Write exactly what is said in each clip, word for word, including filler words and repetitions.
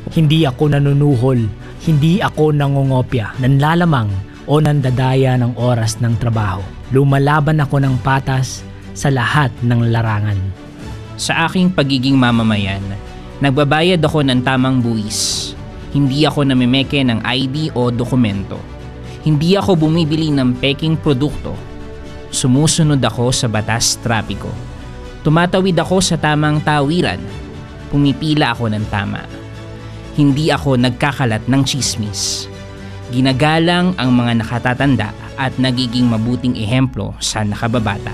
Hindi ako nanunuhol, hindi ako nangongopya, nanlalamang o nandadaya ng oras ng trabaho. Lumalaban ako ng patas sa lahat ng larangan. Sa aking pagiging mamamayan, nagbabayad ako ng tamang buwis. Hindi ako namimeke ng I D o dokumento. Hindi ako bumibili ng peking produkto. Sumusunod ako sa batas trapiko. Tumatawid ako sa tamang tawiran. Pumipila ako ng tama. Hindi ako nagkakalat ng chismis. Ginagalang ang mga nakatatanda at nagiging mabuting ehemplo sa nakababata.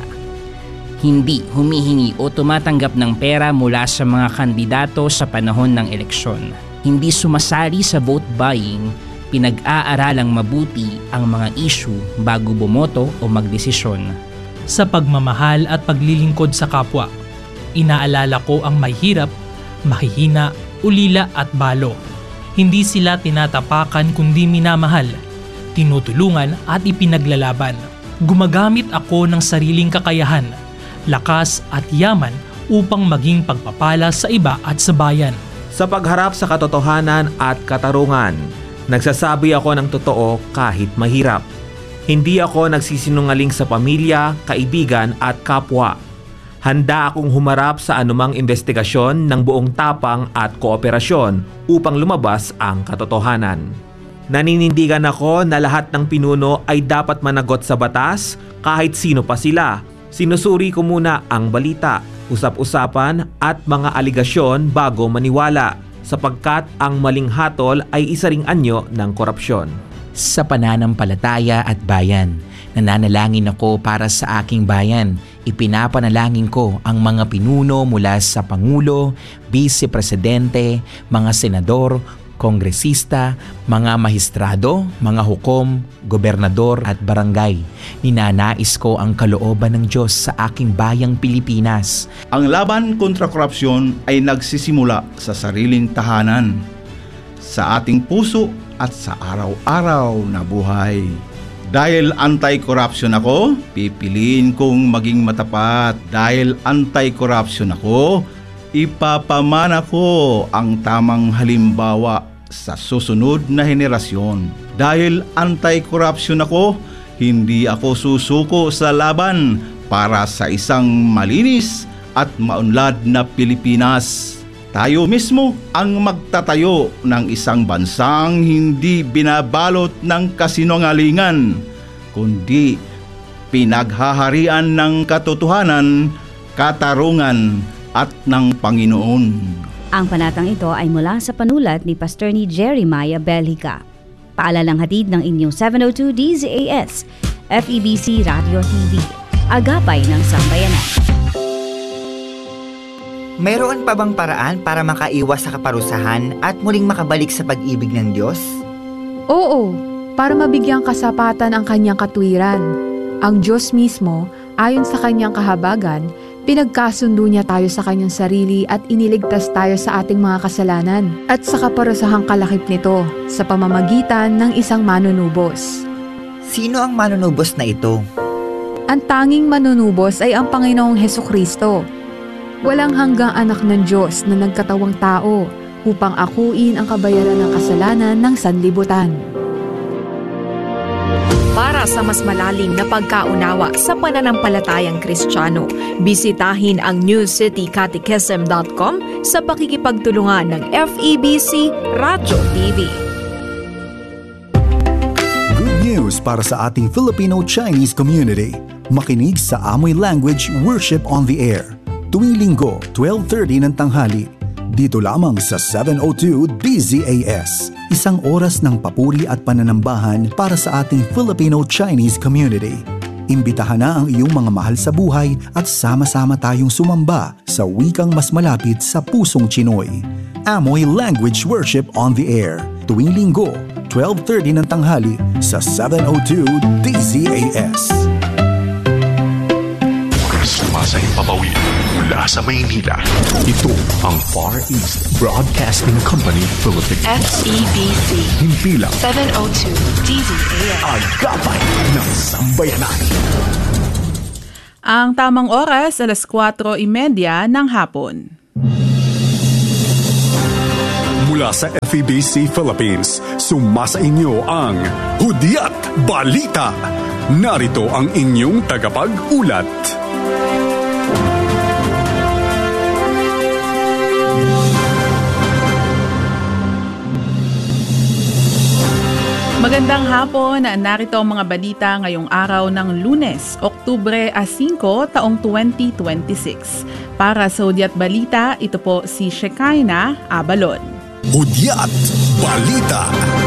Hindi humihingi o tumatanggap ng pera mula sa mga kandidato sa panahon ng eleksyon. Hindi sumasali sa vote buying, pinag-aaralang mabuti ang mga issue bago bumoto o magdesisyon. Sa pagmamahal at paglilingkod sa kapwa, inaalala ko ang mahirap, mahihina, ulila at balo. Hindi sila tinatapakan kundi minamahal, tinutulungan at ipinaglalaban. Gumagamit ako ng sariling kakayahan, lakas at yaman upang maging pagpapala sa iba at sa bayan. Sa pagharap sa katotohanan at katarungan, nagsasabi ako ng totoo kahit mahirap. Hindi ako nagsisinungaling sa pamilya, kaibigan at kapwa. Handa akong humarap sa anumang investigasyon ng buong tapang at kooperasyon upang lumabas ang katotohanan. Naninindigan ako na lahat ng pinuno ay dapat managot sa batas kahit sino pa sila. Sinusuri ko muna ang balita, usap-usapan at mga aligasyon bago maniwala, sapagkat ang maling hatol ay isa ring anyo ng korupsyon. Sa pananampalataya at bayan, nananalangin ako para sa aking bayan. Ipinapanalangin ko ang mga pinuno mula sa Pangulo, Vice Presidente, mga senador, kongresista, mga mahistrado, mga hukom, gobernador at barangay. Ninanais ko ang kalooban ng Diyos sa aking bayang Pilipinas. Ang laban kontra korupsyon ay nagsisimula sa sariling tahanan, sa ating puso at sa araw-araw na buhay. Dahil anti-corruption ako, pipiliin kong maging matapat. Dahil anti-corruption ako, ipapamana ko ang tamang halimbawa sa susunod na henerasyon. Dahil anti-corruption ako, hindi ako susuko sa laban para sa isang malinis at maunlad na Pilipinas. Tayo mismo ang magtatayo ng isang bansang hindi binabalot ng kasinungalingan, kundi pinaghaharian ng katotohanan, katarungan at ng Panginoon. Ang panatang ito ay mula sa panulat ni Pastor ni Jeremiah Belhica. Paalalang hatid ng inyong seven oh two D Z A S, F E B C Radio T V, Agapay ng Sambayanan. Mayroon pa bang paraan para makaiwas sa kaparusahan at muling makabalik sa pag-ibig ng Diyos? Oo, para mabigyang kasapatan ang kanyang katwiran. Ang Diyos mismo, ayon sa kanyang kahabagan, pinagkasundo niya tayo sa kanyang sarili at iniligtas tayo sa ating mga kasalanan at sa kaparusahang kalakip nito sa pamamagitan ng isang manunubos. Sino ang manunubos na ito? Ang tanging manunubos ay ang Panginoong Hesukristo. Walang hanggang anak ng Diyos na nagkatawang tao upang akuin ang kabayaran ng kasalanan ng sanlibutan. Para sa mas malalim na pagkaunawa sa pananampalatayang Kristiyano, bisitahin ang new city catechism dot com sa pakikipagtulungan ng F E B C Radio T V. Good news para sa ating Filipino-Chinese community. Makinig sa Amoy Language Worship on the Air. Tuwing linggo, twelve thirty ng tanghali. Dito lamang sa seven oh two D Z A S. Isang oras ng papuri at pananambahan para sa ating Filipino-Chinese community. Imbitahan na ang iyong mga mahal sa buhay at sama-sama tayong sumamba sa wikang mas malapit sa pusong Chinoy. Amoy Language Worship on the Air. Tuwing linggo, twelve thirty ng tanghali sa seven oh two D Z A S. Sumasayang papawid mula sa Maynila. Ito ang Far East Broadcasting Company Philippines. F E B C. Himpilang seven oh two D Z A S. Agapay ng Sambayanan. Ang tamang oras, alas kwatro trenta ng hapon. Mula Mula sa F E B C Philippines, sumasa inyo ang Hudyat Balita. Narito ang inyong tagapag-ulat. Magandang hapon, narito ang mga balita ngayong araw ng Lunes, Oktubre singko, taong twenty twenty-six. Para sa Hudyat Balita, ito po si Shekinah Abalon. Hudyat Balita.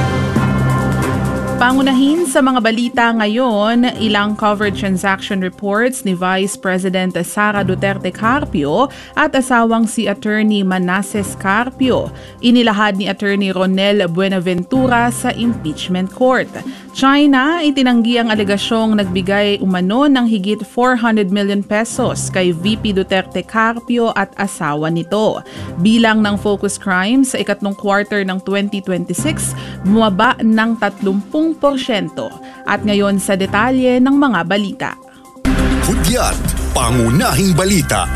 Pangunahin sa mga balita ngayon, ilang covered transaction reports ni Vice President Sara Duterte Carpio at asawang si Attorney Manasseh Carpio. Inilahad ni Attorney Ronel Buenaventura sa impeachment court. China, itinanggi ang alegasyong nagbigay umano ng higit four hundred million pesos kay V P Duterte Carpio at asawa nito. Bilang ng focus crimes sa ikatlong quarter ng twenty twenty-six, bumaba ng thirty porsyento. At ngayon sa detalye ng mga balita. Hudyat Pangunahing Balita.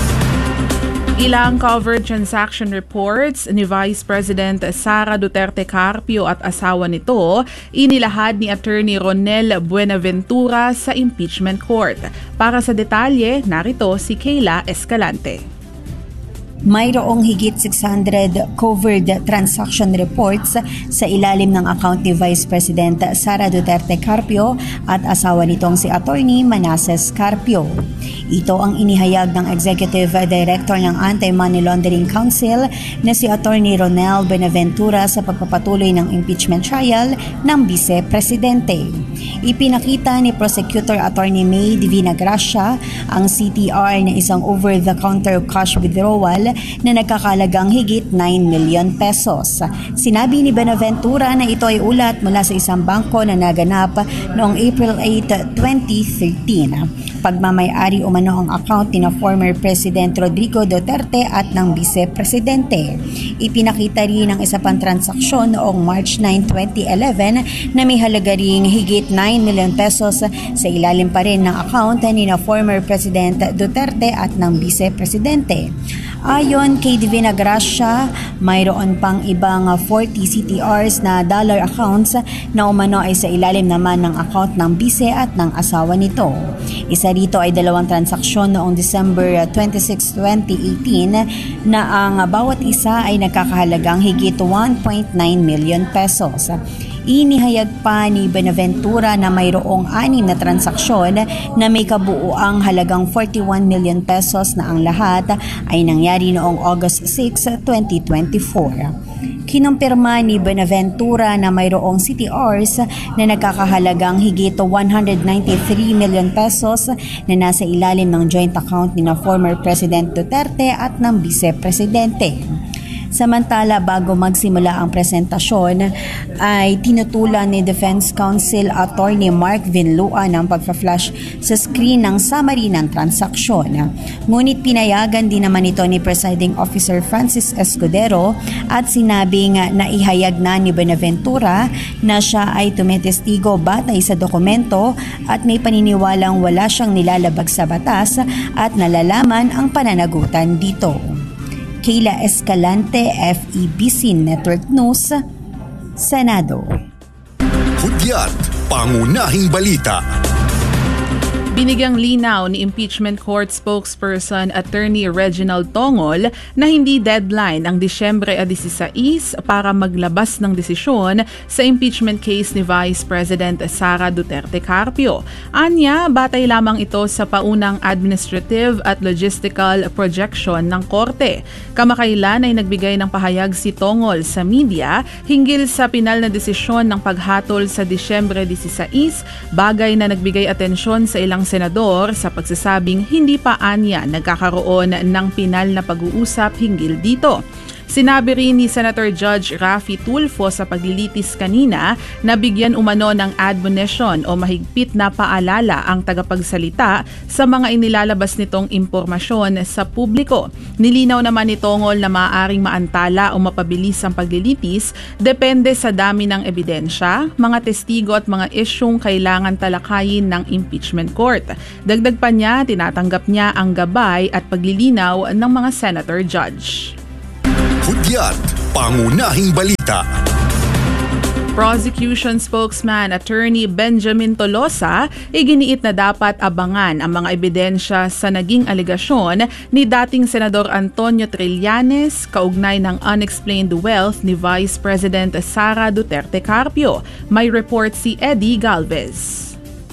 Ilang covered transaction reports ni Vice President Sara Duterte Carpio at asawa nito inilahad ni Attorney Ronel Buenaventura sa impeachment court. Para sa detalye, narito si Kayla Escalante. Mayroong higit six hundred covered transaction reports sa ilalim ng account ni Vice President Sara Duterte Carpio at asawa nitong si Attorney Manasseh Carpio. Ito ang inihayag ng Executive Director ng Anti-Money Laundering Council na si Attorney Ronel Buenaventura sa pagpapatuloy ng impeachment trial ng Vice Presidente. Ipinakita ni Prosecutor Attorney May Divina Gracia ang C T R na isang over-the-counter cash withdrawal na nagkakalagang higit nine million pesos. Sinabi ni Buenaventura na ito ay ulat mula sa isang bangko na naganap noong April eighth, twenty thirteen. Pagmamay-ari umano ang account ni na former President Rodrigo Duterte at ng Vice Presidente. Ipinakita rin ang isa pang transaksyon noong March ninth, twenty eleven na may halaga ring higit nine million pesos sa ilalim pa rin ng account ni na former President Duterte at ng Vice Presidente. Ayon kay Divina Gracia, mayroon pang ibang forty C T Rs na dollar accounts na umano ay sa ilalim naman ng account ng Vice at ng asawa nito. Isa rito ay dalawang transaksyon noong December twenty-sixth, twenty eighteen na ang bawat isa ay nagkakahalagang higit one point nine million pesos. Inihayag pa ni Buenaventura na mayroong anim na transaksyon na may kabuuang halagang forty-one million pesos na ang lahat ay nangyari noong August sixth, twenty twenty-four. Kinumpirma ni Buenaventura na mayroong C T Rs na nagkakahalagang higit one hundred ninety-three million pesos na nasa ilalim ng joint account ni na former President Duterte at ng Vice Presidente. Samantala, bago magsimula ang presentasyon, ay tinutulan ni Defense Counsel Attorney Mark Vinlua ng pagpa-flash sa screen ng summary ng transaksyon. Ngunit pinayagan din naman ito ni Presiding Officer Francis Escudero at sinabing na ihayag na ni Buenaventura na siya ay tumitestigo batay sa dokumento at may paniniwalang wala siyang nilalabag sa batas at nalalaman ang pananagutan dito. Kayla Escalante, F E B C Network News, Senado. Hudyat Pangunahing Balita. Binigyang linaw ni impeachment court spokesperson Attorney Reginald Tongol na hindi deadline ang Disyembre sixteen para maglabas ng desisyon sa impeachment case ni Vice President Sara Duterte Carpio. Anya, batay lamang ito sa paunang administrative at logistical projection ng korte. Kamakailan ay nagbigay ng pahayag si Tongol sa media hinggil sa pinal na desisyon ng paghatol sa Disyembre sixteen, bagay na nagbigay atensyon sa ilang senador sa pagsasabing hindi pa anya nagkakaroon ng pinal na pag-uusap hinggil dito. Sinabi rin ni Senator Judge Raffy Tulfo sa paglilitis kanina na bigyan umano ng admonition o mahigpit na paalala ang tagapagsalita sa mga inilalabas nitong impormasyon sa publiko. Nilinaw naman ni Tongol na maaaring maantala o mapabilis ang paglilitis depende sa dami ng ebidensya, mga testigo at mga isyung kailangan talakayin ng impeachment court. Dagdag pa niya, tinatanggap niya ang gabay at paglilinaw ng mga senator judge. Hudyat Pangunahing Balita. Prosecution spokesman Attorney Benjamin Tolosa iginiit na dapat abangan ang mga ebidensya sa naging aligasyon ni dating Senador Antonio Trillanes kaugnay ng unexplained wealth ni Vice President Sara Duterte Carpio. May report si Eddie Galvez.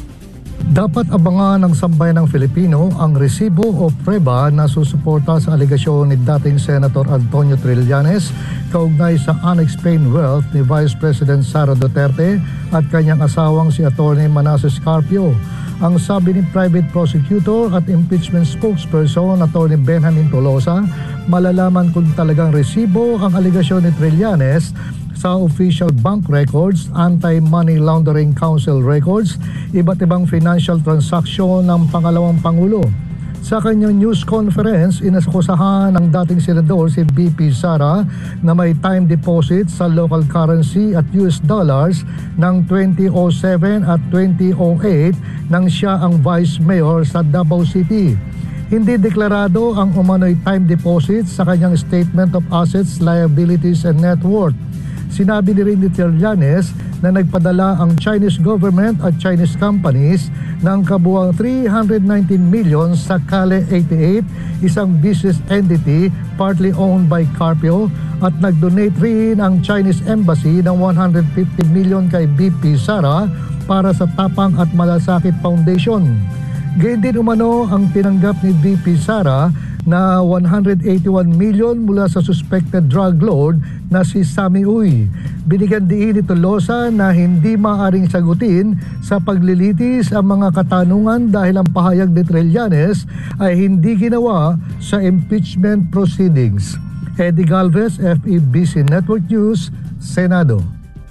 Dapat abangan ng sambayan ng Filipino ang resibo o preba na susuporta sa aligasyon ni dating Senator Antonio Trillanes kaugnay sa unexplained wealth ni Vice President Sara Duterte at kanyang asawang si Atty. Manasseh Carpio. Ang sabi ni Private Prosecutor at Impeachment Spokesperson Atty. Benjamin Tolosa, malalaman kung talagang resibo ang aligasyon ni Trillanes sa official bank records, Anti-Money Laundering Council records, iba't ibang financial transaction ng pangalawang Pangulo. Sa kanyang news conference, inakusahan ng dating senador si V P Sara na may time deposit sa local currency at U S dollars ng twenty oh seven at twenty oh eight nang siya ang Vice Mayor sa Davao City. Hindi deklarado ang umano'y time deposit sa kanyang Statement of Assets, Liabilities and Net Worth. Sinabi ni rin ni Trillanes na nagpadala ang Chinese government at Chinese companies ng kabuang three hundred nineteen million sa Cale eighty-eight, isang business entity partly owned by Carpio, at nag-donate rin ang Chinese Embassy ng one hundred fifty million kay V P Sara para sa Tapang at Malasakit Foundation. Gayun din umano ang tinanggap ni V P Sara na one hundred eighty-one million mula sa suspected drug lord na si Sammy Uy. Binigyan diin ni Tolosa na hindi maaaring sagutin sa paglilitis ang mga katanungan dahil ang pahayag ni Trillanes ay hindi ginawa sa impeachment proceedings. Eddie Galvez, F E B C Network News, Senado.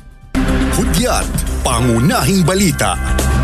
Hudyat, Pangunahing Balita.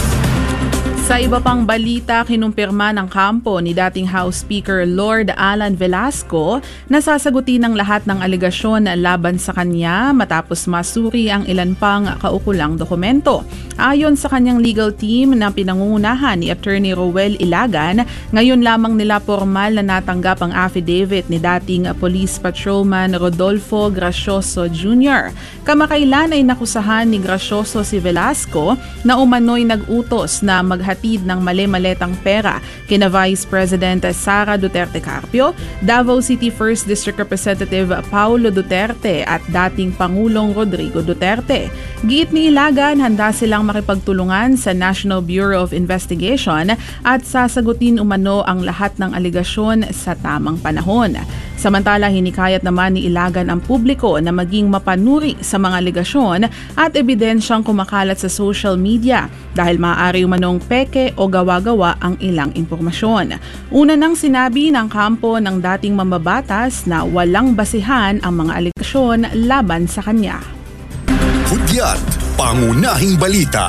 Sa iba pang balita, kinumpirma ng kampo ni dating House Speaker Lord Alan Velasco na sasagutin ng lahat ng aligasyon laban sa kanya matapos masuri ang ilan pang kaukulang dokumento. Ayon sa kanyang legal team na pinangungunahan ni Attorney Roel Ilagan, ngayon lamang nila formal na natanggap ang affidavit ni dating Police Patrolman Rodolfo Gracioso Junior Kamakailan ay nakusahan ni Gracioso si Velasco na umano'y nag-utos na maghatid ng mali-maletang pera kina Vice President Sara Duterte Carpio, Davao City first District Representative Paulo Duterte at dating Pangulong Rodrigo Duterte. Giit ni Ilagan, handa silang makipagtulungan sa National Bureau of Investigation at sasagutin umano ang lahat ng aligasyon sa tamang panahon. Samantala, hinikayat naman ni Ilagan ang publiko na maging mapanuri sa mga aligasyon at ebidensyang kumakalat sa social media dahil maaari umanong peke o gawa-gawa ang ilang impormasyon. Una nang sinabi ng kampo ng dating mambabatas na walang basihan ang mga aligasyon laban sa kanya. Hudyat, Pangunahing Balita.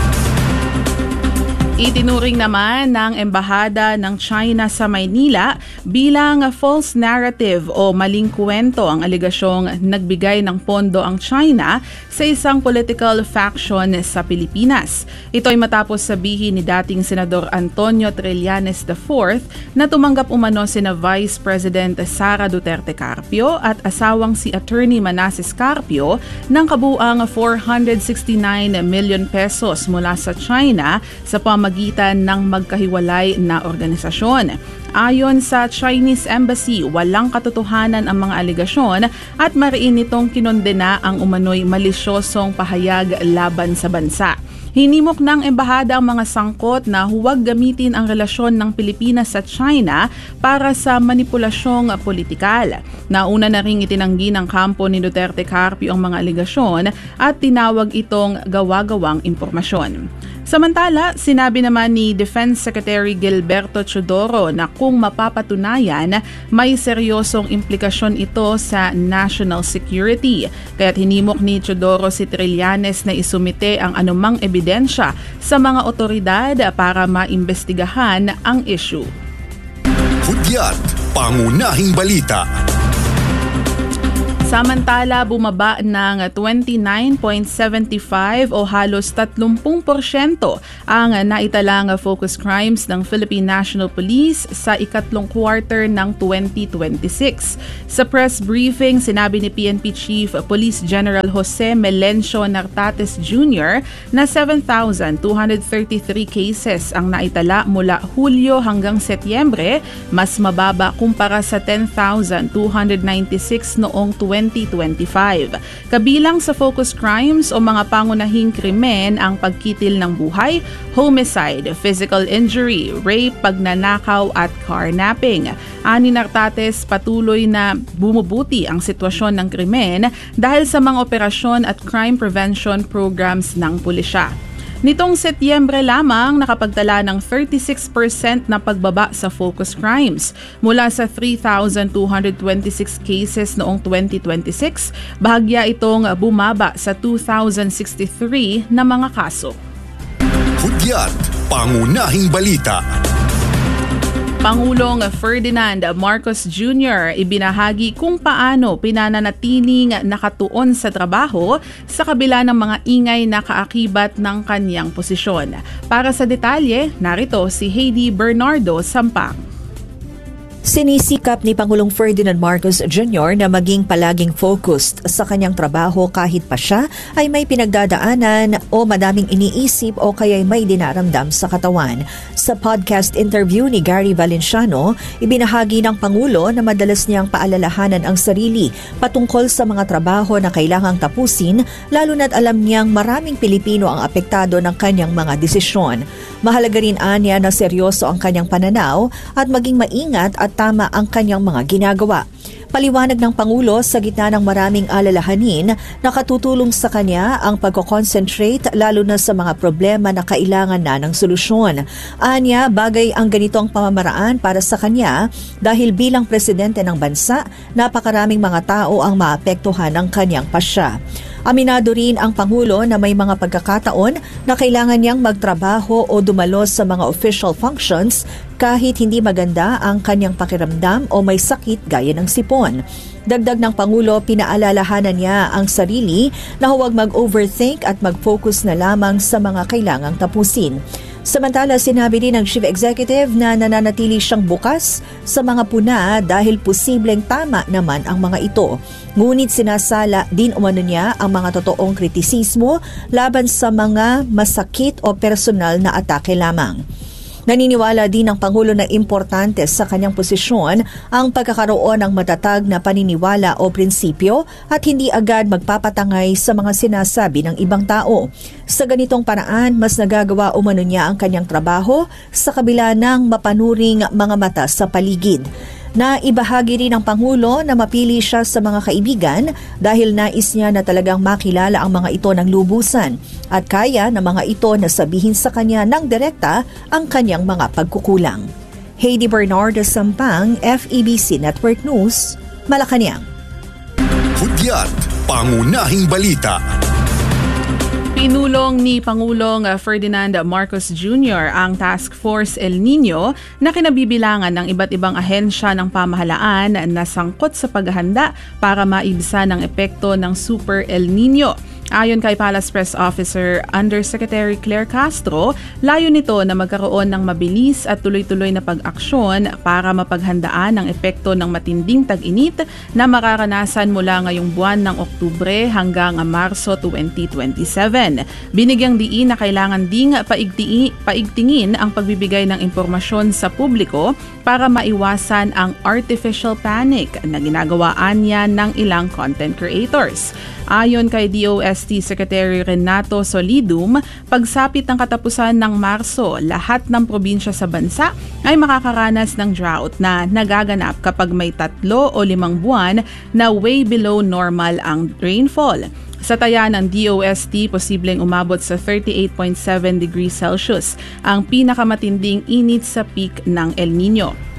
Itinuring naman ng Embahada ng China sa Maynila bilang false narrative o maling kwento ang aligasyong nagbigay ng pondo ang China sa isang political faction sa Pilipinas. Ito ay matapos sabihin ni dating Senador Antonio Trillanes the fourth na tumanggap umano sina Vice President Sara Duterte Carpio at asawang si Attorney Manasseh Carpio ng kabuang four hundred sixty-nine million pesos mula sa China sa pamamagitan ng magkahiwalay na organisasyon. Ayon sa Chinese Embassy, walang katotohanan ang mga aligasyon at mariin nitong kinondena ang umano'y malisyosong pahayag laban sa bansa. Hinimok ng embahada ang mga sangkot na huwag gamitin ang relasyon ng Pilipinas sa China para sa manipulasyong politikal. Nauna na ring itinanggi ng kampo ni Duterte Carpio ang mga aligasyon at tinawag itong gawa-gawang impormasyon. Samantala, sinabi naman ni Defense Secretary Gilberto Teodoro na kung mapapatunayan, may seryosong implikasyon ito sa national security. Kaya't hinimok ni Teodoro si Trillanes na isumite ang anumang ebidensya sa mga otoridad para maimbestigahan ang issue. Hudyat, Pangunahing Balita. Samantala, bumaba ng twenty-nine point seven five o halos thirty porsyento ang naitalang focus crimes ng Philippine National Police sa ikatlong quarter ng twenty twenty-six. Sa press briefing, sinabi ni P N P Chief Police General Jose Melencio Nartates Junior na seven thousand two hundred thirty-three cases ang naitala mula Hulyo hanggang Setyembre, mas mababa kumpara sa ten thousand two hundred ninety-six noong twenty twenty-five. Kabilang sa focus crimes o mga pangunahing krimen ang pagkitil ng buhay, homicide, physical injury, rape, pagnanakaw at carnapping. Ani Nartates, patuloy na bumubuti ang sitwasyon ng krimen dahil sa mga operasyon at crime prevention programs ng pulisya. Nitong Setyembre lamang nakapagtala ng thirty-six percent na pagbaba sa focus crimes. Mula sa three thousand two hundred twenty-six cases noong twenty twenty-six, bahagya itong bumaba sa two thousand sixty-three na mga kaso. Hudyat, pangunahing balita. Pangulong Ferdinand Marcos Junior ibinahagi kung paano pinananatiling nakatuon sa trabaho sa kabila ng mga ingay na kaakibat ng kanyang posisyon. Para sa detalye, narito si Heidi Bernardo Sampang. Sinisikap ni Pangulong Ferdinand Marcos Junior na maging palaging focused sa kanyang trabaho kahit pa siya ay may pinagdadaanan o madaming iniisip o kaya'y may dinaramdam sa katawan. Sa podcast interview ni Gary Valenciano, ibinahagi ng Pangulo na madalas niyang paalalahanan ang sarili patungkol sa mga trabaho na kailangang tapusin, lalo na't alam niyang maraming Pilipino ang apektado ng kanyang mga desisyon. Mahalaga rin anya na seryoso ang kanyang pananaw at maging maingat at tama ang kanyang mga ginagawa. Paliwanag ng Pangulo, sa gitna ng maraming alalahanin, nakatutulong sa kanya ang pagko-concentrate lalo na sa mga problema na kailangan na ng solusyon. Anya, bagay ang ganitong pamamaraan para sa kanya dahil bilang presidente ng bansa, napakaraming mga tao ang maapektuhan ng kanyang pasya. Aminado rin ang Pangulo na may mga pagkakataon na kailangan niyang magtrabaho o dumalo sa mga official functions kahit hindi maganda ang kanyang pakiramdam o may sakit gaya ng sipon. Dagdag ng Pangulo, pinaalalahanan niya ang sarili na huwag mag-overthink at mag-focus na lamang sa mga kailangang tapusin. Samantala, sinabi din ng Chief Executive na nananatili siyang bukas sa mga puna dahil posibleng tama naman ang mga ito. Ngunit sinasala din umano niya ang mga totoong kritisismo laban sa mga masakit o personal na atake lamang. Naniniwala din ng Pangulo na importante sa kanyang posisyon ang pagkakaroon ng matatag na paniniwala o prinsipyo at hindi agad magpapatangay sa mga sinasabi ng ibang tao. Sa ganitong paraan, mas nagagawa umano niya ang kanyang trabaho sa kabila ng mapanuring mga mata sa paligid. Naibahagi rin ng Pangulo na mapili siya sa mga kaibigan dahil nais niya na talagang makilala ang mga ito ng lubusan at kaya ng mga ito na sabihin sa kanya ng direkta ang kanyang mga pagkukulang. Heidi Bernardo Sampang, F E B C Network News, Malacanang. Hudyat, pangunahing balita. Pinulong ni Pangulong Ferdinand Marcos Junior ang Task Force El Nino na kinabibilangan ng iba't ibang ahensya ng pamahalaan na sangkot sa paghahanda para maibsan ang epekto ng Super El Nino. Ayon kay Palace Press Officer Undersecretary Claire Castro, layo nito na magkaroon ng mabilis at tuloy-tuloy na pag-aksyon para mapaghandaan ang epekto ng matinding tag-init na mararanasan mula ngayong buwan ng Oktubre hanggang Marso twenty twenty-seven. Binigyang diin na kailangan ding paigtii, paigtingin ang pagbibigay ng impormasyon sa publiko para maiwasan ang artificial panic na ginagawaan niya ng ilang content creators. Ayon kay D O S T Secretary Renato Solidum, pagsapit ng katapusan ng Marso, lahat ng probinsya sa bansa ay makakaranas ng drought na nagaganap kapag may tatlo o limang buwan na way below normal ang rainfall. Sa taya ng D O S T, posibleng umabot sa thirty-eight point seven degrees Celsius, ang pinakamatinding init sa peak ng El Nino.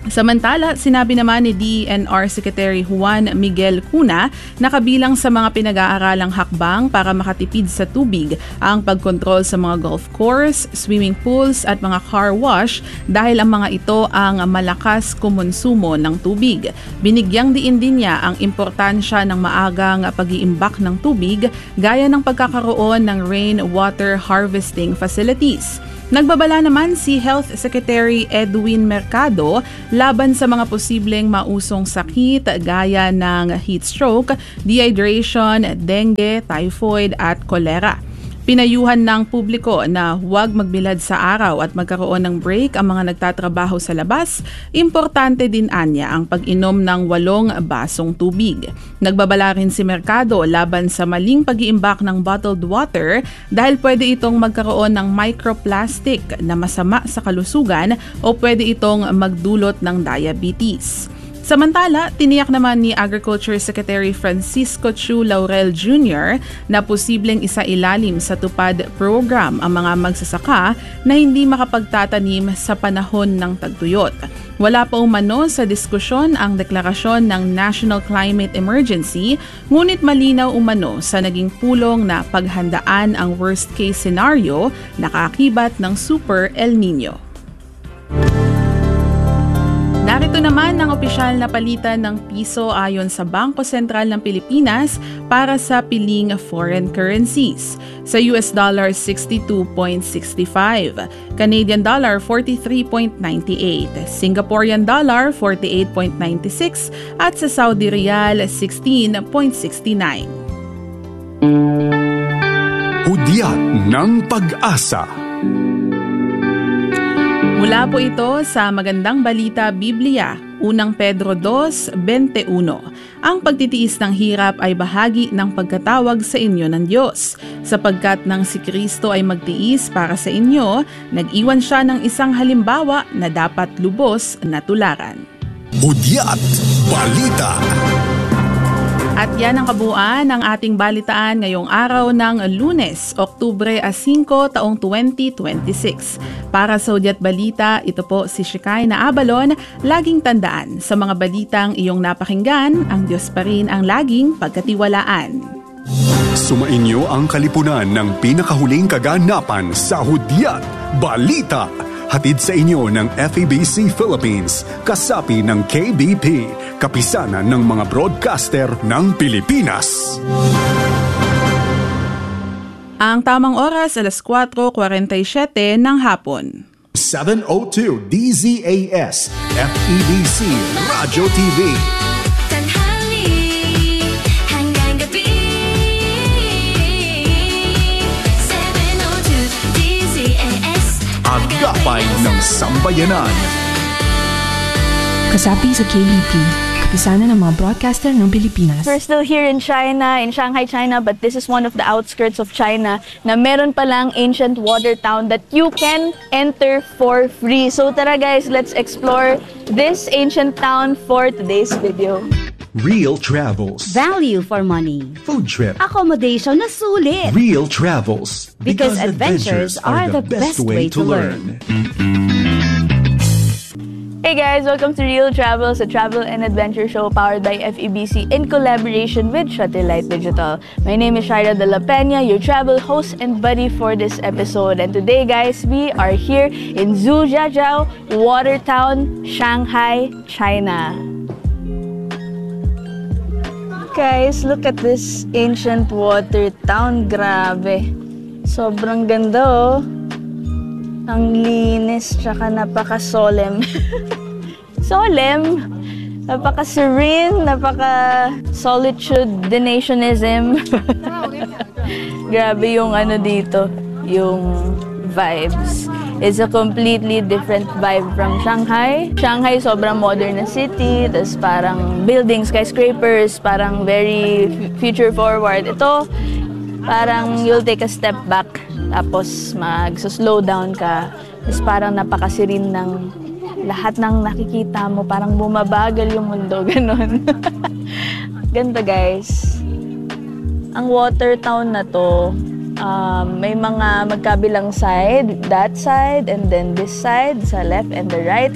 Samantala, sinabi naman ni D E N R Secretary Juan Miguel Cuna na kabilang sa mga pinag-aaralang hakbang para makatipid sa tubig ang pagkontrol sa mga golf course, swimming pools at mga car wash dahil ang mga ito ang malakas kumonsumo ng tubig. Binigyang diin din niya ang importansya ng maagang pag-iimbak ng tubig gaya ng pagkakaroon ng rainwater harvesting facilities. Nagbabala naman si Health Secretary Edwin Mercado laban sa mga posibleng mausong sakit gaya ng heat stroke, dehydration, dengue, typhoid at cholera. Pinayuhan ng publiko na huwag magbilad sa araw at magkaroon ng break ang mga nagtatrabaho sa labas. Importante din anya ang pag-inom ng walong basong tubig. Nagbabala rin si Mercado laban sa maling pag-iimbak ng bottled water dahil pwede itong magkaroon ng microplastic na masama sa kalusugan o pwede itong magdulot ng diabetes. Samantala, tiniyak naman ni Agriculture Secretary Francisco Chu Laurel Junior na posibleng isailalim sa tupad program ang mga magsasaka na hindi makapagtatanim sa panahon ng tagtuyot. Wala pa umano sa diskusyon ang deklarasyon ng National Climate Emergency, ngunit malinaw umano sa naging pulong na paghandaan ang worst-case scenario na kaakibat ng Super El Nino. Narito naman ang opisyal na palitan ng piso ayon sa Bangko Sentral ng Pilipinas para sa piling foreign currencies. Sa U S dollar sixty-two point six five, Canadian dollar forty-three point nine eight, Singaporean dollar forty-eight point nine six at sa Saudi Riyal sixteen point six nine. Hudyat ng Pag-asa. Mula po ito sa Magandang Balita Biblia, unang Pedro two twenty-one. Ang pagtitiis ng hirap ay bahagi ng pagkatawag sa inyo ng Diyos. Sapagkat nang si Kristo ay magtiis para sa inyo, nag-iwan siya ng isang halimbawa na dapat lubos na tularan. Hudyat Balita. At yan ang kabuuan ng ating balitaan ngayong araw ng Lunes, Oktubre five, taong twenty twenty-six. Para sa Hudyat Balita, ito po si Shikay na Abalon. Laging tandaan, sa mga balitang iyong napakinggan, ang Diyos pa rin ang laging pagkatiwalaan. Sumainyo ang kalipunan ng pinakahuling kaganapan sa Hudyat Balita. Hatid sa inyo ng F E B C Philippines, kasapi ng K B P, kapisanan ng mga broadcaster ng Pilipinas. Ang tamang oras, alas four forty-seven ng hapon. seven oh two D Z A S, F E B C Radio T V. Agapay ng Sambayanan. Kasapi sa K B P, kapisanan ng mga broadcaster ng Pilipinas. We're still here in China, in Shanghai, China, but this is one of the outskirts of China na meron palang ancient water town that you can enter for free. So tara guys, let's explore this ancient town for today's video. Real Travels. Value for money. Food trip. Accommodation na sulit. Real Travels. Because, because adventures, adventures are the best way to learn. Hey guys, welcome to Real Travels, a travel and adventure show powered by F E B C in collaboration with Shuttlelight Digital. My name is Shaira De La Peña, your travel host and buddy for this episode. And today guys, we are here in Zhujiajiao, Water Town, Shanghai, China. Guys, look at this ancient water town. Grabe. Sobrang ganda oh. Ang linis, tsaka napaka-solemn. Solemn? Napaka-serene, napaka-solitude-denationism. Grabe yung ano dito, yung vibes. It's a completely different vibe from Shanghai. Shanghai, sobrang modern na city, tas parang buildings, skyscrapers, parang very future-forward. Ito, parang you'll take a step back, tapos mag-slow down ka. Tapos parang napakasirin ng lahat ng nakikita mo, parang bumabagal yung mundo, ganon. Ganda guys. Ang water town na to, Um, may mga magkabilang side, that side, and then this side, sa left and the right.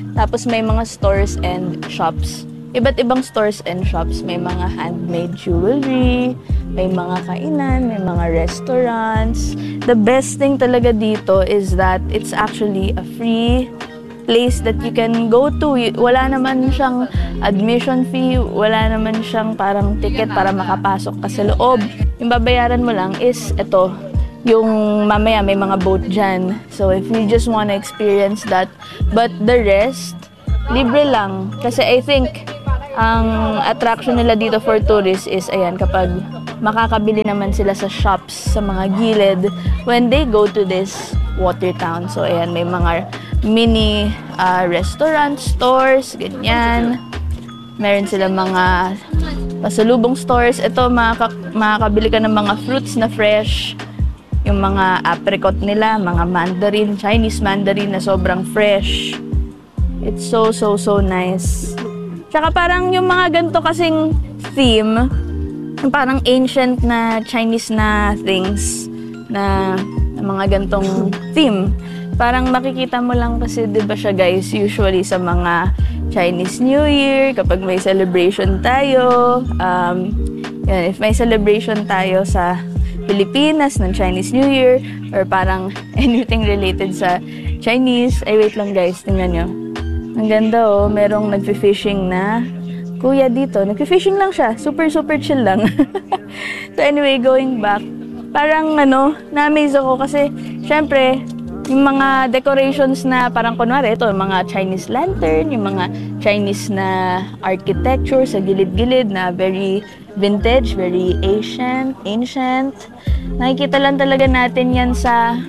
Tapos may mga stores and shops. Iba't ibang stores and shops. May mga handmade jewelry, may mga kainan, may mga restaurants. The best thing talaga dito is that it's actually a free place that you can go to. Wala naman siyang admission fee, wala naman siyang parang ticket para makapasok ka sa loob. Yung babayaran mo lang is ito, yung mamaya may mga boat dyan. So if you just wanna experience that, but the rest, libre lang. Kasi I think, ang attraction nila dito for tourists is, ayan, kapag makakabili naman sila sa shops, sa mga gilid, when they go to this water town. So, ayan, may mga mini uh, restaurant stores, ganyan. Meron sila mga pasalubong stores. Ito, makaka makakabili ka ng mga fruits na fresh. Yung mga apricot nila, mga mandarin, Chinese mandarin na sobrang fresh. It's so, so, so nice. Tsaka parang yung mga ganito kasing theme, yung parang ancient na Chinese na things, na, na mga gantong theme. Parang makikita mo lang kasi, di ba siya guys, usually sa mga Chinese New Year, kapag may celebration tayo, um, yan, if may celebration tayo sa Pilipinas ng Chinese New Year, or parang anything related sa Chinese, ay wait lang guys, tingnan nyo. Ang ganda oh, merong nagfi-fishing na kuya dito. Nagfi-fishing lang siya. Super, super chill lang. So anyway, going back, parang ano, na-amaze ako kasi syempre, yung mga decorations na parang kunwari, ito, mga Chinese lantern, yung mga Chinese na architecture sa gilid-gilid na very vintage, very ancient, ancient. Nakikita lang talaga natin yan sa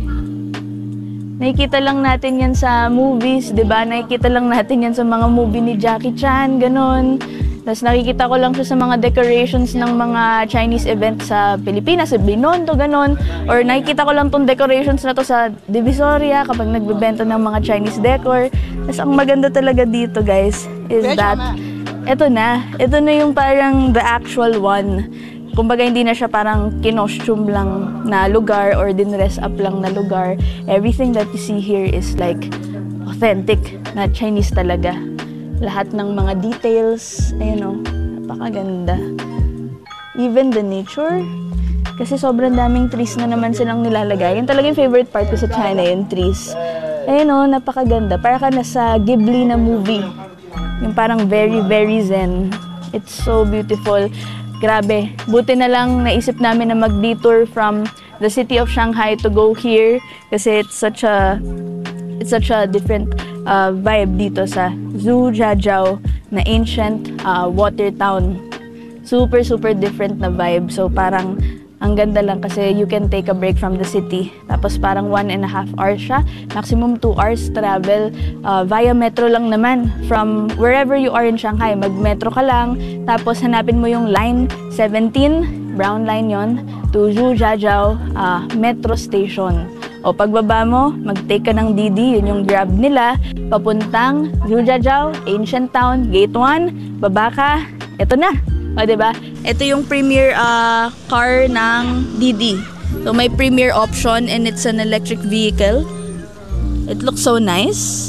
Nakikita lang natin yan sa movies, di ba? Nakikita lang natin yan sa mga movie ni Jackie Chan, ganun. Tapos nakikita ko lang siya sa mga decorations ng mga Chinese event sa Pilipinas, sa Binondo, ganun. Or nakikita ko lang tong decorations na to sa Divisoria kapag nagbebenta ng mga Chinese decor. Tapos ang maganda talaga dito, guys, is that eto na. Ito na yung parang the actual one. Kumbaga, hindi na siya parang kinostume lang na lugar or dinress up lang na lugar. Everything that you see here is like authentic na Chinese talaga. Lahat ng mga details, ayun o, napakaganda. Even the nature, kasi sobrang daming trees na naman silang nilalagay. Yan talaga yung favorite part ko sa China, yung trees. Ayun o, napakaganda. Para ka nasa Ghibli na movie. Yung parang very, very zen. It's so beautiful. Grabe, buti na lang naisip namin na mag-detour from the city of Shanghai to go here kasi it's such a it's such a different uh, vibe dito sa Zhujiajiao na ancient uh, water town. Super super different na vibe. So parang ang ganda lang kasi you can take a break from the city. Tapos parang one and a half hours siya. Maximum two hours travel. Uh, via metro lang naman. From wherever you are in Shanghai, mag-metro ka lang. Tapos hanapin mo yung line seventeen, brown line yon, to Zhujiajiao uh, metro station. O pagbaba mo, mag-take ka ng D D, yun yung grab nila, papuntang Zhujiajiao, ancient town, gate one, baba ka, eto na. O, diba? Ito yung premier uh, car ng D D. So, may premier option and it's an electric vehicle. It looks so nice.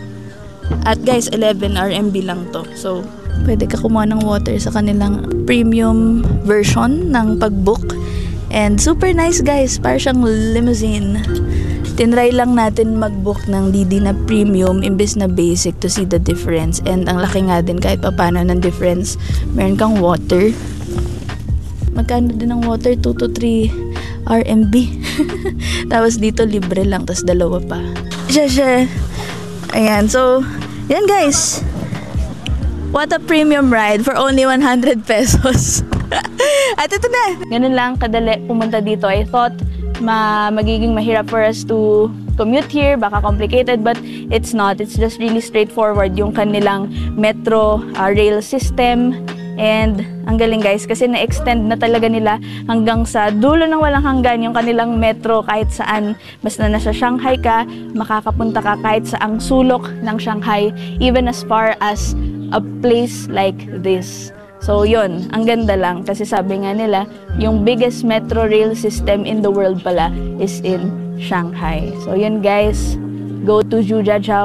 At guys, eleven R M B lang to. So, pwede ka kumuha ng water sa kanilang premium version ng pag-book. And super nice guys, para siyang limousine. Tinry lang natin mag-book ng D D na premium imbes na basic to see the difference. And ang laki nga din kahit paano ng difference. Meron kang water. Magkano din ang water? two to three R M B. Tapos dito libre lang, tapos dalawa pa. Siya, siya. Ayan, so, yan guys. What a premium ride for only one hundred pesos. At ito na. Ganun lang kadali pumunta dito. I thought ma magiging mahirap for us to commute here, baka complicated, but it's not. It's just really straightforward yung kanilang metro uh, rail system. And ang galing guys kasi na-extend na talaga nila hanggang sa dulo ng walang hanggan yung kanilang metro kahit saan. Basta nasa Shanghai ka, makakapunta ka kahit saang sulok ng Shanghai, even as far as a place like this. So yun, ang ganda lang kasi sabi nga nila, yung biggest metro rail system in the world pala is in Shanghai. So yun guys, go to Zhujiajiao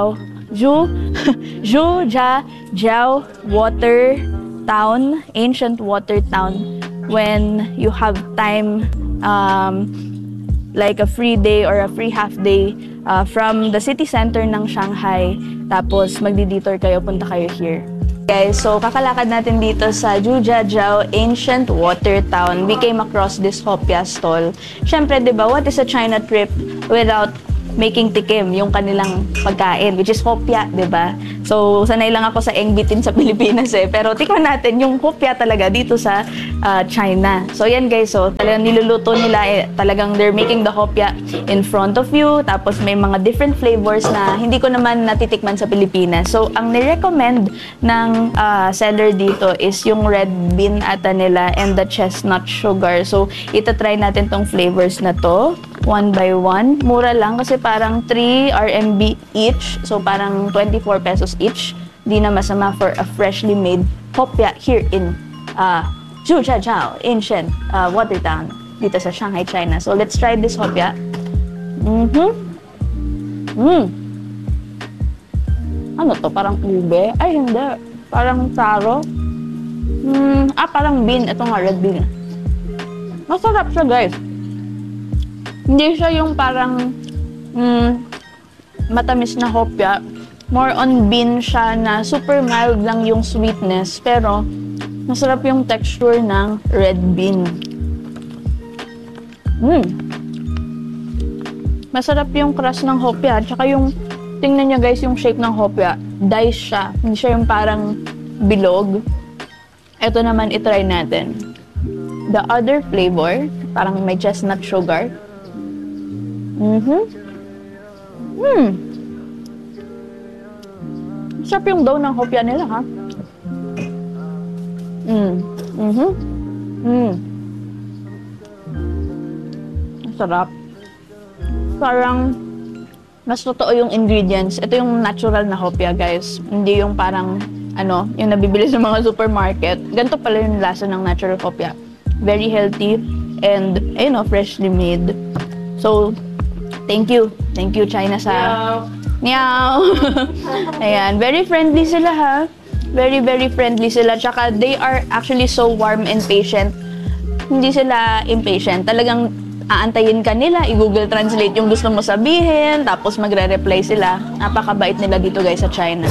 Zhu, Zhu Jia Jiao Water Town, ancient water town. When you have time, um, like a free day or a free half day uh, from the city center ng Shanghai, tapos magdi-detour kayo, punta kayo here. Guys, so kakalakad natin dito sa Zhujiajiao Ancient Water Town. We came across this hopya stall. Syempre, di ba, what is a China trip without making tikim yung kanilang pagkain, which is hopya, di ba? So, sanay lang ako sa engbitin sa Pilipinas eh. Pero tikman natin yung hopya talaga dito sa uh, China. So, yan guys. So, talagang niluluto nila eh. Talagang they're making the hopya in front of you. Tapos may mga different flavors na hindi ko naman natitikman sa Pilipinas. So, ang nirecommend ng uh, seller dito is yung red bean ata nila and the chestnut sugar. So, itatry natin tong flavors na to. One by one. Mura lang kasi parang three R M B each. So parang twenty-four pesos each. Di na masama for a freshly made hopya here in uh, Zhujiajiao Ancient uh, Water Town dito sa Shanghai, China. So let's try this hopya. Mm-hmm. Mm. Ano to? Parang ube? Ay, hindi. Parang taro. Mm. Ah, parang bean. Ito nga, red bean. Masarap siya, guys. Hindi siya yung parang mm, matamis na hopya. More on bean siya na super mild lang yung sweetness. Pero masarap yung texture ng red bean. Mm. Masarap yung crust ng hopya. Tsaka yung, tingnan nyo guys, yung shape ng hopya. Dice siya. Hindi siya yung parang bilog. Ito naman, itry natin. The other flavor, parang may chestnut sugar. Mm-hmm. Hmm. Sarap yung dough ng hopya nila, ha? Mm. Mm-hmm. Mm. Sarap. Parang mas totoo yung ingredients. Ito yung natural na hopya, guys. Hindi yung parang, ano, yung nabibili sa mga supermarket. Ganito pala yung lasa ng natural hopya. Very healthy and, you know, freshly made. So, thank you. Thank you, China, sa... Meow! Ayan. Very friendly sila, ha? Very, very friendly sila. Tsaka, they are actually so warm and patient. Hindi sila impatient. Talagang aantayin ka nila, i-Google Translate yung gusto mo sabihin, tapos magre-reply sila. Napakabait nila dito, guys, sa China.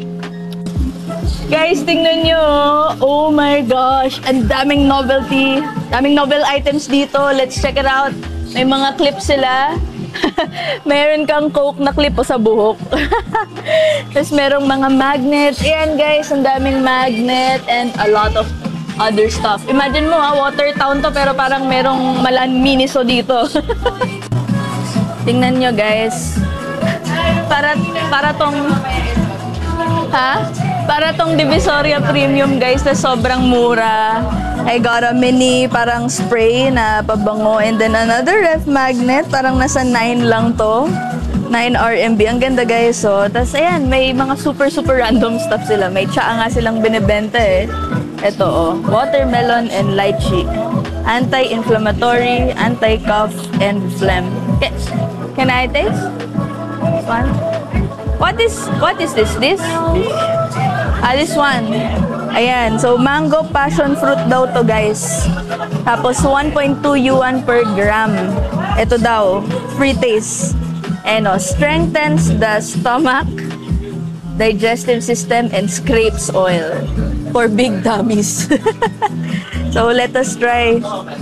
Guys, tingnan nyo! Oh my gosh! Ang daming novelty. Daming novel items dito. Let's check it out. May mga clips sila. Meron kang Coke na clip sa buhok. Tapos merong mga magnet. Ayan guys, ang daming magnet and a lot of other stuff. Imagine mo ha, water town to pero parang merong malan miniso dito. Tingnan nyo guys. Para, para tong... Ha? Para tong Divisoria Premium guys na sobrang mura. I got a mini parang spray na pabango and then another ref magnet. Parang nasa nine lang to. nine R M B. Ang ganda guys. So, tas ayan, may mga super super random stuff sila. May tsaa nga silang binibenta eh. Ito oh, watermelon and lychee. Anti-inflammatory, anti-cough, and phlegm. Okay. Can I taste? This one? What is, what is this? This? Ah, this one. Ayan. So, mango passion fruit daw to, guys. Tapos, one point two yuan per gram. Ito daw. Free taste. Ano, strengthens the stomach, digestive system, and scrapes oil. For big tummies. So, let us try.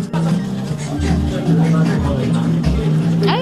Ay!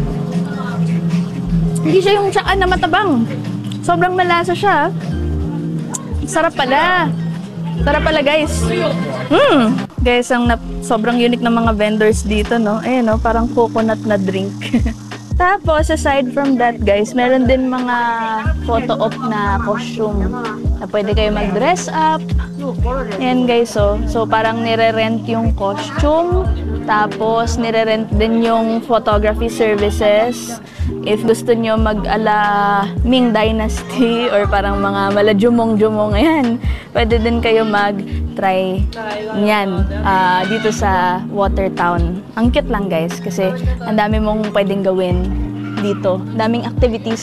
Hindi siya yung tsaa na matabang. Sobrang malasa siya. Sarap pala. Sarap pala, guys. Mm. Guys, ang nap- sobrang unique ng mga vendors dito, no? Ayan, no? Parang coconut na drink. Tapos, aside from that, guys, meron din mga photo op na costume na pwede kayo mag-dress up. Ayan, guys, so. So, parang nire-rent yung costume. Tapos, nire-rent din yung photography services. If gusto nyo mag-ala Ming Dynasty or parang mga malajumong-jumong, ayan, pwede din kayo mag-try niyan uh, dito sa Water Town. Ang cute lang guys kasi ang dami mong pwedeng gawin dito. Daming activities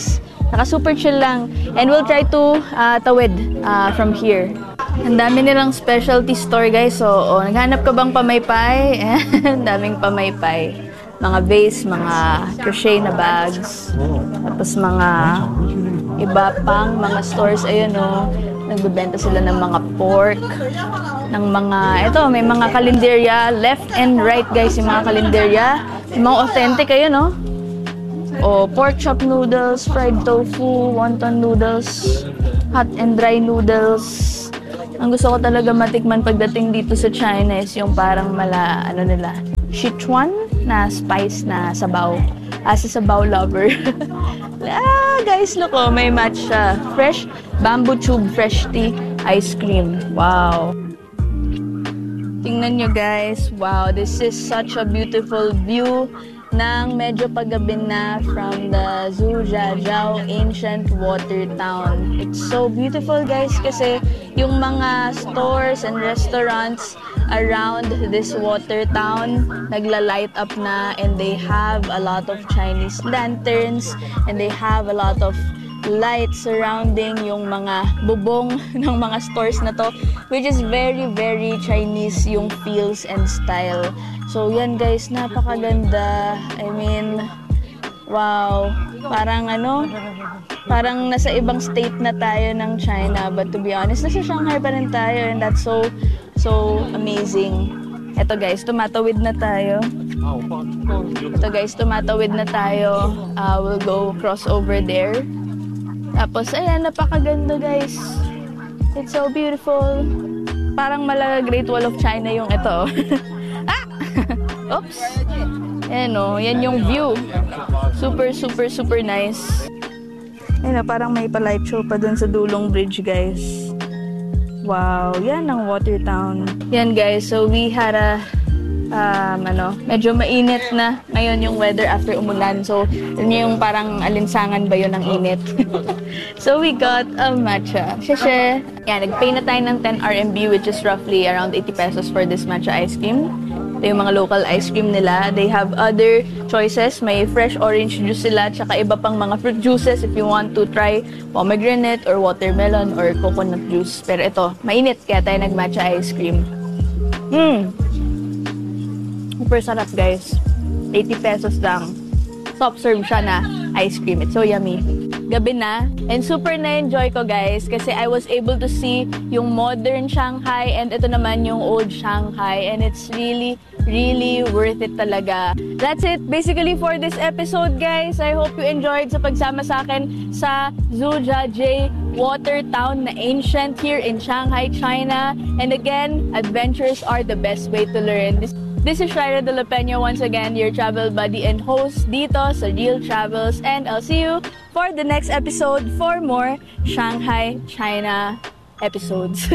Saka super chill lang. And we'll try to uh, tawid uh, from here. Ang dami nilang specialty store guys. So, oh, naghanap ka bang pamaypay? Ang daming pamaypay. Mga vase, mga crochet na bags. Tapos mga iba pang mga stores. Ayun o. Oh, nagbebenta sila ng mga pork. Ng mga, ito, may mga kalenderya. Left and right guys, yung mga kalenderya. Yung mga authentic, ayun o. Oh. O, pork chop noodles, fried tofu, wonton noodles, hot and dry noodles. Ang gusto ko talaga matikman pagdating dito sa China is yung parang mala, ano nila, Sichuan na spice na sabaw. As a sabaw lover. Ah, guys, look oh, may matcha. Fresh bamboo tube fresh tea ice cream. Wow. Tingnan nyo guys. Wow, this is such a beautiful view ng medyo paggabi na from the Zhujiajiao Ancient Water Town. It's so beautiful guys kasi yung mga stores and restaurants around this water town nagla-light up na, and they have a lot of Chinese lanterns and they have a lot of lights surrounding yung mga bubong ng mga stores na to, which is very very Chinese yung feels and style. So yan guys, napakaganda. I mean, wow, parang ano, parang nasa ibang state na tayo ng China, but to be honest, nasa Shanghai pa rin tayo, and that's so so amazing. Eto guys, tumatawid na tayo. Eto guys, tumatawid na tayo. Uh, we'll go cross over there. Tapos, ayan, napakaganda guys. It's so beautiful. Parang mala Great Wall of China yung ito. Ah! Oops! Ayan o, yan yung view. Super, super, super nice. Ayan o, parang may pa-light show pa dun sa dulong bridge guys. Wow, yan ang Water Town. Yan guys, so we had a um, ano, medyo mainit na ngayon yung weather after umulan. So, yun yung parang alinsangan ba yun ng init. So, we got a matcha. Sheshe. Yan, nag-pay na tayo ng ten R M B, which is roughly around eighty pesos for this matcha ice cream. Ito yung mga local ice cream nila. They have other choices. May fresh orange juice sila, tsaka iba pang mga fruit juices if you want to try pomegranate or watermelon or coconut juice. Pero ito, mainit kaya tayo nag-matcha ice cream. Hmm. Super sarap guys. eighty pesos lang. Soft serve siya na ice cream. It's so yummy. Gabi na. And super na-enjoy ko guys kasi I was able to see yung modern Shanghai and ito naman yung old Shanghai, and it's really, really worth it talaga. That's it basically for this episode guys. I hope you enjoyed sa pagsama sa akin sa Zhujiajiao Water Town na ancient here in Shanghai, China. And again, adventures are the best way to learn. This This is Shira De La Peña once again, your travel buddy and host dito sa Real Travels, and I'll see you for the next episode for more Shanghai, China episodes.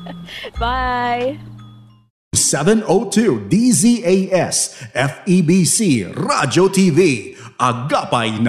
Bye! seven oh two D Z A S F E B C Radio T V, Agapay